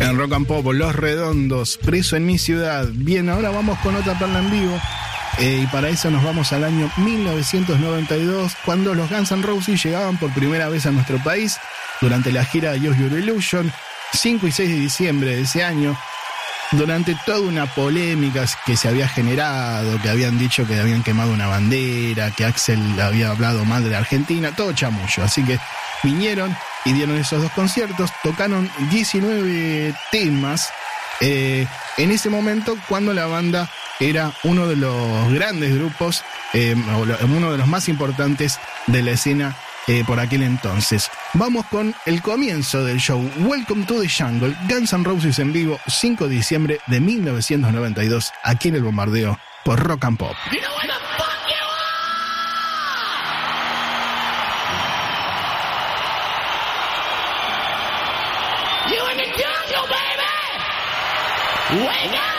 En Rock and Pop, Los Redondos, Preso en mi ciudad. Bien, ahora vamos con otra perla en vivo. Y para eso nos vamos al año 1992, cuando los Guns N' Roses llegaban por primera vez a nuestro país durante la gira Use Your Illusion, 5 y 6 de diciembre de ese año. Durante toda una polémica que se había generado, que habían dicho que habían quemado una bandera, que Axel había hablado mal de la Argentina, todo chamullo. Así que vinieron y dieron esos dos conciertos, tocaron 19 temas en ese momento, cuando la banda era uno de los grandes grupos, uno de los más importantes de la escena por aquel entonces. Vamos con el comienzo del show. Welcome to the Jungle, Guns N' Roses en vivo, 5 de diciembre de 1992, aquí en El Bombardeo, por Rock and Pop. You know where the fuck you are! You in the jungle, baby! Wake up!